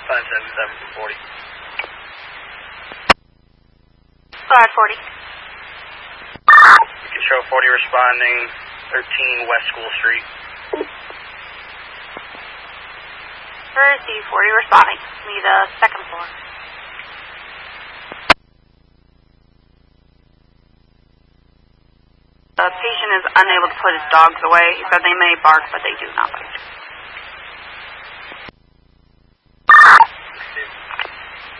577 40. Go ahead, 40. You can show 40 responding, 13 West School Street. Where is the 40 responding? Need a second floor. The patient is unable to put his dogs away. He said they may bark, but they do not bite.